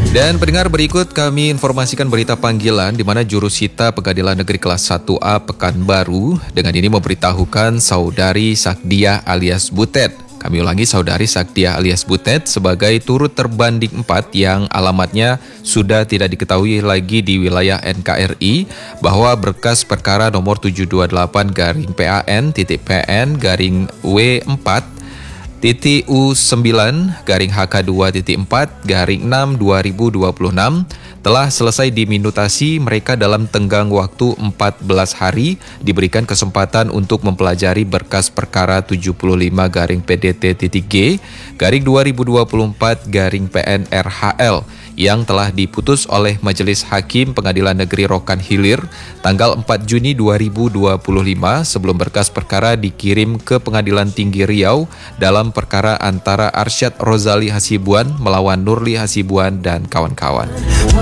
Dan pendengar, berikut kami informasikan berita panggilan di mana Jurusita Pengadilan Negeri Kelas 1A Pekanbaru dengan ini memberitahukan Saudari Sakdiah alias Butet. Kami ulangi, Saudari Sakdiah alias Butet sebagai turut terbanding 4 yang alamatnya sudah tidak diketahui lagi di wilayah NKRI, bahwa berkas perkara nomor 728-PAN.PN-W4 U9-HK2.4-6/2026 telah selesai diminutasi mereka dalam tenggang waktu 14 hari, diberikan kesempatan untuk mempelajari berkas perkara 75-PDT-G-2024-PNRHL yang telah diputus oleh Majelis Hakim Pengadilan Negeri Rokan Hilir tanggal 4 Juni 2025 sebelum berkas perkara dikirim ke Pengadilan Tinggi Riau dalam perkara antara Arsyad Rozali Hasibuan melawan Nurli Hasibuan dan kawan-kawan.